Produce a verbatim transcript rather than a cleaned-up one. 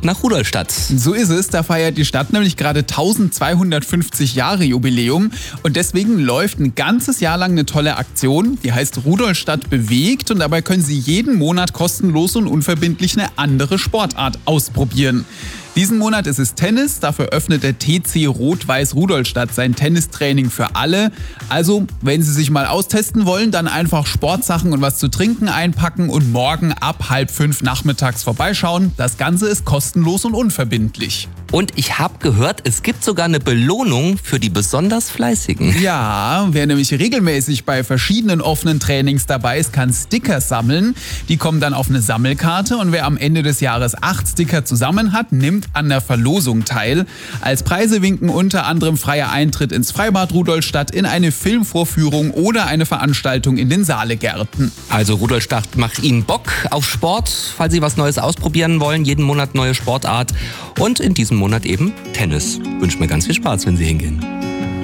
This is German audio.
nach Rudolstadt. So ist es, da feiert die Stadt nämlich gerade eintausendzweihundertfünfzig Jahre Jubiläum und deswegen läuft ein ganzes Jahr lang eine tolle Aktion, die heißt Rudolstadt bewegt und dabei können Sie jeden Monat kostenlos und unverbindlich eine andere Sportart ausprobieren. Diesen Monat ist es Tennis, dafür öffnet der T C Rot-Weiß Rudolstadt sein Tennistraining für alle. Also, wenn Sie sich mal austesten wollen, dann einfach Sportsachen und was zu trinken einpacken und morgen ab halb fünf nachmittags vorbeischauen. Das Ganze ist kostenlos und unverbindlich. Und ich habe gehört, es gibt sogar eine Belohnung für die besonders Fleißigen. Ja, wer nämlich regelmäßig bei verschiedenen offenen Trainings dabei ist, kann Sticker sammeln. Die kommen dann auf eine Sammelkarte und wer am Ende des Jahres acht Sticker zusammen hat, nimmt an der Verlosung teil. Als Preise winken unter anderem freier Eintritt ins Freibad Rudolstadt, in eine Filmvorführung oder eine Veranstaltung in den Saalegärten. Also Rudolstadt macht Ihnen Bock auf Sport, falls Sie was Neues ausprobieren wollen. Jeden Monat neue Sportart und in diesem Monat eben Tennis. Wünsche mir ganz viel Spaß, wenn Sie hingehen.